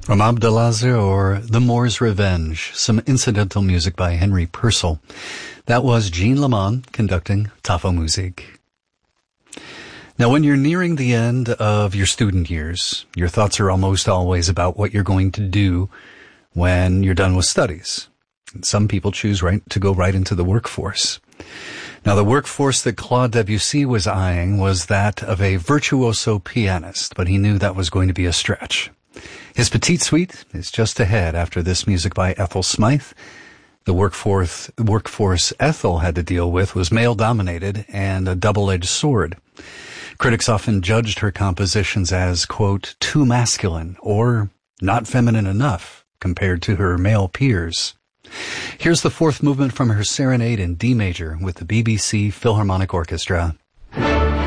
From Abdelazar or The Moor's Revenge, some incidental music by Henry Purcell. That was Jean Lamont conducting Tafelmusik. Now, when you're nearing the end of your student years, your thoughts are almost always about what you're going to do when you're done with studies. And some people choose to go right into the workforce. Now, the workforce that Claude Debussy was eyeing was that of a virtuoso pianist, but he knew that was going to be a stretch. His Petite Suite is just ahead after this music by Ethel Smythe. The workforce Ethel had to deal with was male-dominated and a double-edged sword. Critics often judged her compositions as, quote, too masculine or not feminine enough compared to her male peers. Here's the fourth movement from her Serenade in D major with the BBC Philharmonic Orchestra.